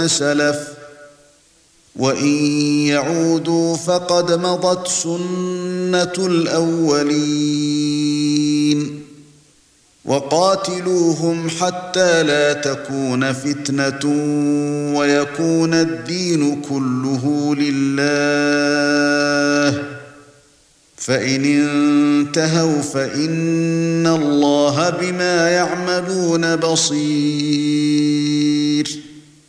سلف وإن يعودوا فقد مضت سنة الأولين وقاتلوهم حتى لا تكون فتنة ويكون الدين كله لله فإن انتهوا فإن الله بما يعملون بصير